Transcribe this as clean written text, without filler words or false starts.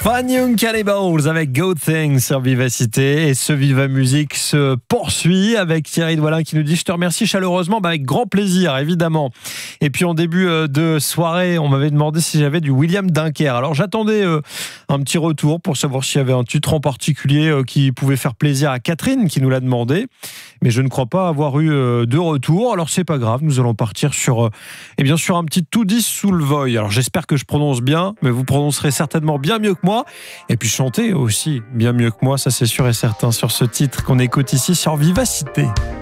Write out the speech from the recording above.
Brand Young Cannibals avec Good Things sur Vivacité. Et ce Viva Musique se poursuit avec Thierry Doualin qui nous dit: je te remercie chaleureusement. Avec grand plaisir, évidemment. Et puis en début de soirée, on m'avait demandé si j'avais du William Dunker. Alors j'attendais un petit retour pour savoir s'il y avait un titre en particulier qui pouvait faire plaisir à Catherine qui nous l'a demandé. Mais je ne crois pas avoir eu de retour. Alors c'est pas grave, nous allons partir sur un petit tout 10 sous le voile. Alors j'espère que je prononce bien, mais vous prononcerez certainement bien mieux que moi. Et puis chanter aussi bien mieux que moi, ça c'est sûr et certain, sur ce titre qu'on écoute ici sur Vivacité.